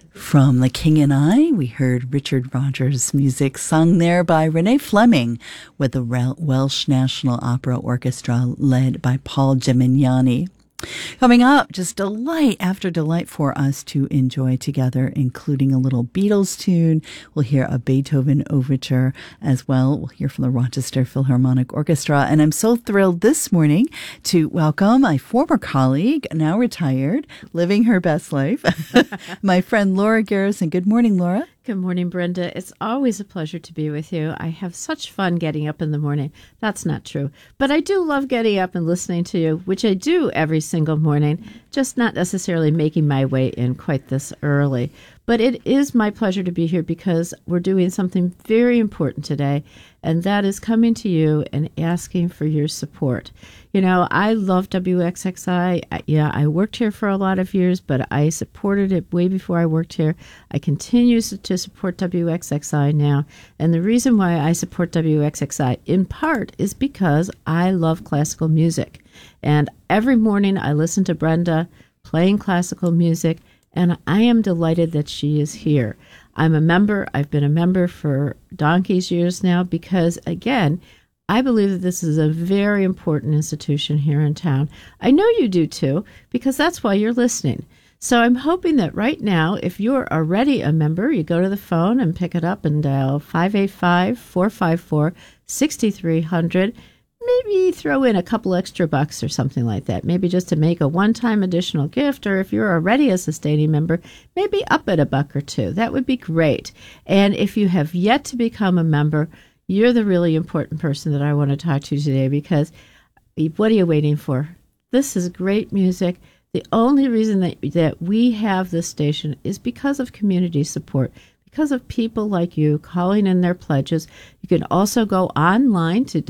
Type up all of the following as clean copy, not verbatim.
From The King and I, we heard Richard Rodgers' music sung there by Renee Fleming with the Welsh National Opera Orchestra led by Paul Gemignani. Coming up, just delight after delight for us to enjoy together, including a little Beatles tune. We'll hear a Beethoven overture as well. We'll hear from the Rochester Philharmonic Orchestra. And I'm so thrilled this morning to welcome a former colleague, now retired, living her best life, my friend Laura Garrison. Good morning, Laura. Good morning, Brenda. It's always a pleasure to be with you. I have such fun getting up in the morning. That's not true. But I do love getting up and listening to you, which I do every single morning, just not necessarily making my way in quite this early. But it is my pleasure to be here because we're doing something very important today, and that is coming to you and asking for your support. You know, I love WXXI. I worked here for a lot of years, but I supported it way before I worked here. I continue to support WXXI now. And the reason why I support WXXI, in part, is because I love classical music. And every morning I listen to Brenda playing classical music, and I am delighted that she is here. I'm a member. I've been a member for donkey's years now because, again, I believe that this is a very important institution here in town. I know you do too, because that's why you're listening. So I'm hoping that right now, if you're already a member, you go to the phone and pick it up and dial 585-454-6300. Maybe throw in a couple extra bucks or something like that. Maybe just to make a one-time additional gift, or if you're already a sustaining member, maybe up it a buck or two. That would be great. And if you have yet to become a member, you're the really important person that I want to talk to today, because what are you waiting for? This is great music. The only reason that we have this station is because of community support, because of people like you calling in their pledges. You can also go online to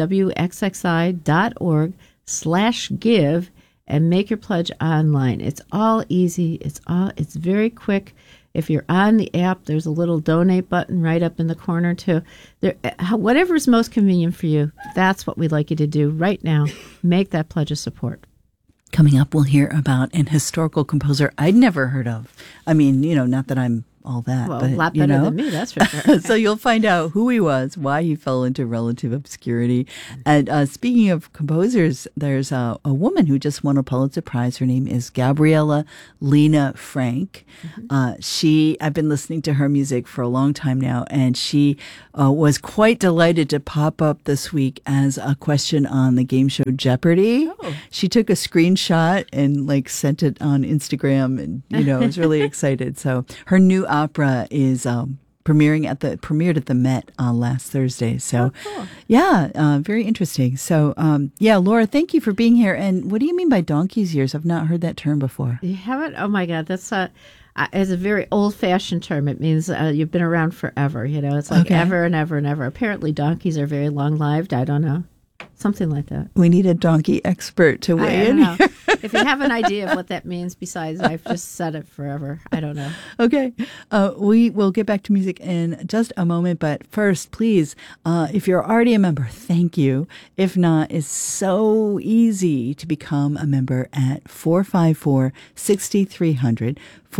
wxxi.org/give and make your pledge online. It's all easy. It's very quick. If you're on the app, there's a little donate button right up in the corner too. Whatever is most convenient for you, that's what we'd like you to do right now. Make that pledge of support. Coming up, we'll hear about an historical composer I'd never heard of. I mean, not that I'm all that. Well, but, a lot better than me, that's for sure. So you'll find out who he was, why he fell into relative obscurity. And speaking of composers, there's a woman who just won a Pulitzer Prize. Her name is Gabriella Lena Frank. Mm-hmm. I've been listening to her music for a long time now, and she was quite delighted to pop up this week as a question on the game show Jeopardy. Oh. She took a screenshot and sent it on Instagram, and was really excited. So her new opera is premiered at the Met last Thursday. So, cool. Very interesting. So, Laura, thank you for being here. And what do you mean by donkey's years? I've not heard that term before. You haven't? Oh my God, that's it's a very old-fashioned term. It means you've been around forever. It's like ever and ever and ever. Apparently, donkeys are very long-lived. I don't know. Something like that. We need a donkey expert to weigh in. I don't know. If you have an idea of what that means, besides I've just said it forever, I don't know. Okay. We will get back to music in just a moment. But first, please, if you're already a member, thank you. If not, it's so easy to become a member at 454-6300,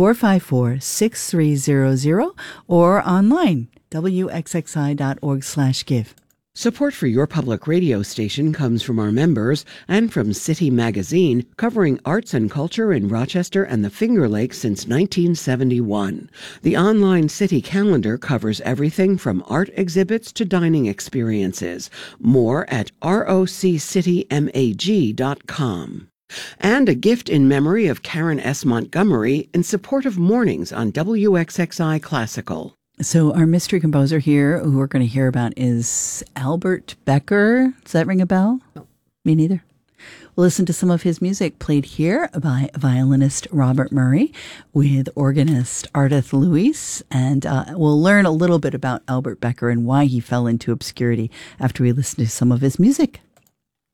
454-6300, or online, wxxi.org/give. Support for your public radio station comes from our members and from City Magazine, covering arts and culture in Rochester and the Finger Lakes since 1971. The online City calendar covers everything from art exhibits to dining experiences. More at roccitymag.com. And a gift in memory of Karen S. Montgomery in support of mornings on WXXI Classical. So our mystery composer here, who we're going to hear about, is Albert Becker. Does that ring a bell? No. Me neither. We'll listen to some of his music played here by violinist Robert Murray with organist Ardith Lewis. And we'll learn a little bit about Albert Becker and why he fell into obscurity after we listen to some of his music.